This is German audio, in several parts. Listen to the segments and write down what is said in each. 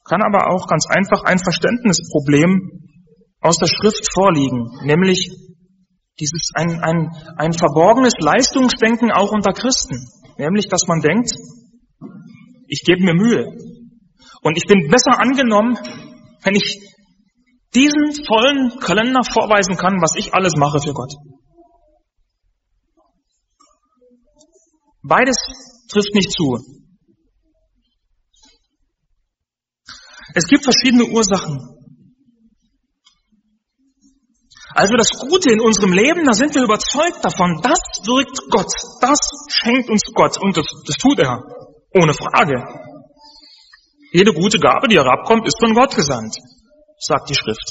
kann aber auch ganz einfach ein Verständnisproblem aus der Schrift vorliegen, nämlich ein verborgenes Leistungsdenken auch unter Christen, nämlich dass man denkt, ich gebe mir Mühe und ich bin besser angenommen, wenn ich diesen vollen Kalender vorweisen kann, was ich alles mache für Gott. Beides trifft nicht zu. Es gibt verschiedene Ursachen. Also das Gute in unserem Leben, da sind wir überzeugt davon, das wirkt Gott, das schenkt uns Gott und das tut er, ohne Frage. Jede gute Gabe, die herabkommt, ist von Gott gesandt, sagt die Schrift.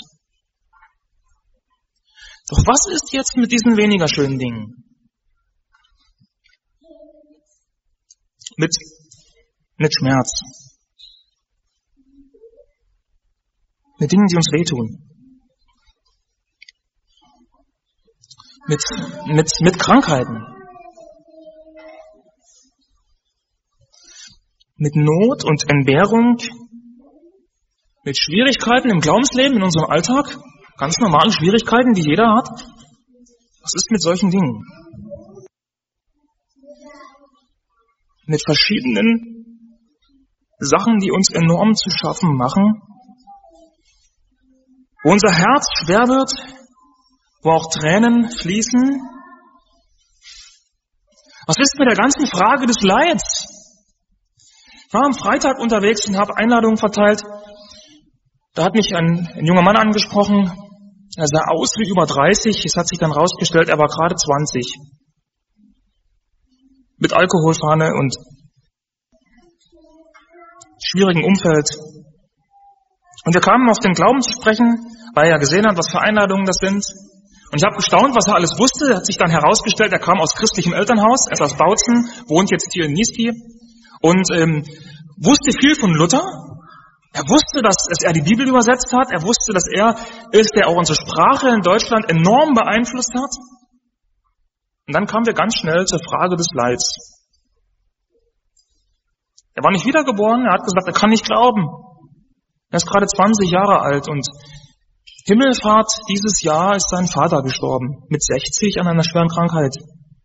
Doch was ist jetzt mit diesen weniger schönen Dingen? Mit Schmerz. Mit Dingen, die uns wehtun. Mit Krankheiten. Mit Not und Entbehrung. Mit Schwierigkeiten im Glaubensleben, in unserem Alltag. Ganz normale Schwierigkeiten, die jeder hat. Was ist mit solchen Dingen? Mit verschiedenen Sachen, die uns enorm zu schaffen machen, wo unser Herz schwer wird, wo auch Tränen fließen. Was ist mit der ganzen Frage des Leids? Ich war am Freitag unterwegs und habe Einladungen verteilt. Da hat mich ein junger Mann angesprochen. Er sah aus wie über 30. Es hat sich dann rausgestellt, er war gerade 20. Mit Alkoholfahne und schwierigem Umfeld. Und wir kamen auf den Glauben zu sprechen, weil er gesehen hat, was für Einladungen das sind. Und ich habe gestaunt, was er alles wusste. Er hat sich dann herausgestellt, er kam aus christlichem Elternhaus, er ist aus Bautzen, wohnt jetzt hier in Niesky und wusste viel von Luther. Er wusste, dass er die Bibel übersetzt hat. Er wusste, dass er ist, der auch unsere Sprache in Deutschland enorm beeinflusst hat. Und dann kamen wir ganz schnell zur Frage des Leids. Er war nicht wiedergeboren, er hat gesagt, er kann nicht glauben. Er ist gerade 20 Jahre alt und Himmelfahrt dieses Jahr ist sein Vater gestorben, mit 60 an einer schweren Krankheit.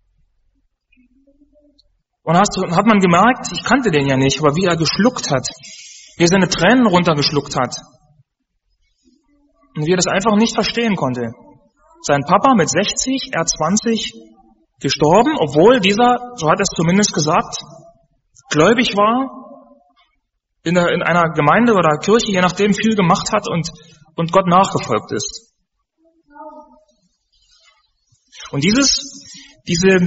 Und hat man gemerkt, ich kannte den ja nicht, aber wie er geschluckt hat, wie er seine Tränen runtergeschluckt hat und wie er das einfach nicht verstehen konnte. Sein Papa mit 60, er 20, gestorben, obwohl dieser, so hat er es zumindest gesagt, gläubig war, in einer Gemeinde oder Kirche, je nachdem, viel gemacht hat und Gott nachgefolgt ist. Und diese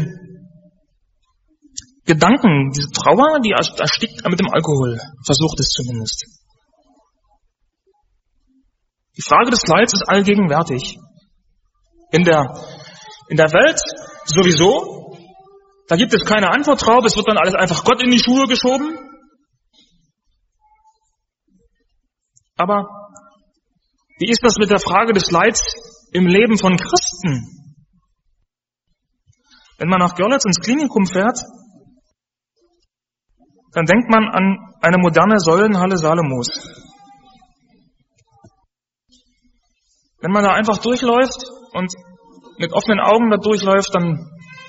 Gedanken, diese Trauer, die erstickt er mit dem Alkohol, versucht es zumindest. Die Frage des Leids ist allgegenwärtig. In der Welt sowieso, da gibt es keine Antwort drauf, es wird dann alles einfach Gott in die Schuhe geschoben. Aber wie ist das mit der Frage des Leids im Leben von Christen? Wenn man nach Görlitz ins Klinikum fährt, dann denkt man an eine moderne Säulenhalle Salomos. Wenn man da einfach durchläuft und mit offenen Augen da durchläuft, dann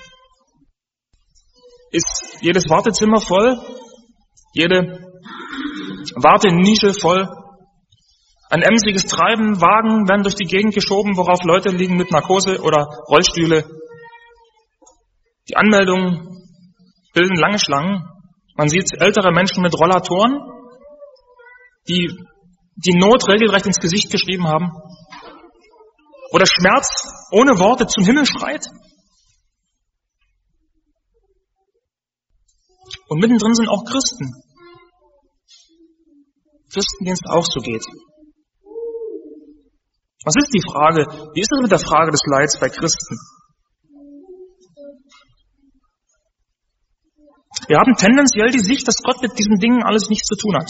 ist jedes Wartezimmer voll, jede Wartenische voll. Ein emsiges Treiben, Wagen werden durch die Gegend geschoben, worauf Leute liegen mit Narkose oder Rollstühle. Die Anmeldungen bilden lange Schlangen. Man sieht ältere Menschen mit Rollatoren, die Not regelrecht ins Gesicht geschrieben haben. Wo der Schmerz ohne Worte zum Himmel schreit. Und mittendrin sind auch Christen. Christen, denen es auch so geht. Was ist die Frage? Wie ist es mit der Frage des Leids bei Christen? Wir haben tendenziell die Sicht, dass Gott mit diesen Dingen alles nichts zu tun hat.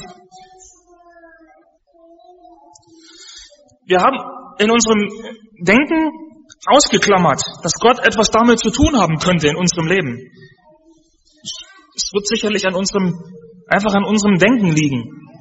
Wir haben in unserem Denken ausgeklammert, dass Gott etwas damit zu tun haben könnte in unserem Leben. Es wird sicherlich an unserem Denken liegen.